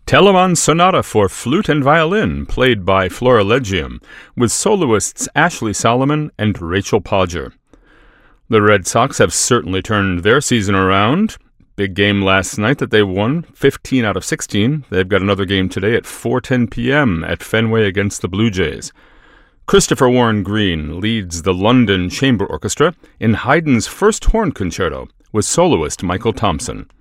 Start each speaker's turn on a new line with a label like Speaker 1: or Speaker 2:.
Speaker 1: Telemann Sonata for Flute and Violin, played by Florilegium, with soloists Ashley Solomon and Rachel Podger. The Red Sox have certainly turned their season around. Big game last night that they won, 15 out of 16. They've got another game today at 4:10 p.m. at Fenway against the Blue Jays. Christopher Warren Green leads the London Chamber Orchestra in Haydn's first horn concerto with soloist Michael Thompson.